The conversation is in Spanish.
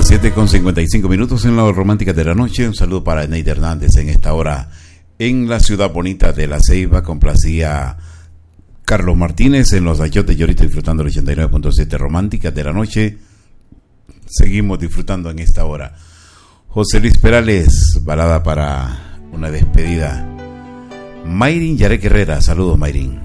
las 7:55 en la romántica de la noche. Un saludo para Neide Hernández en esta hora en la ciudad bonita de La Ceiba. Complacía Carlos Martínez en los Ayotes y ahorita disfrutando el 89.7 romántica de la noche. Seguimos disfrutando en esta hora. José Luis Perales, balada para una despedida. Mayrin Yarek Herrera, saludos Mayrin.